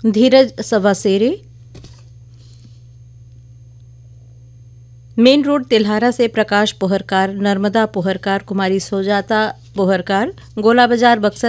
धीरज सवासेरे, main road तिल्हारा से प्रकाश पोहरकार, नर्मदा पोहरकार, कुमारी सुजाता पोहरकार, गोला बाजार बक्सर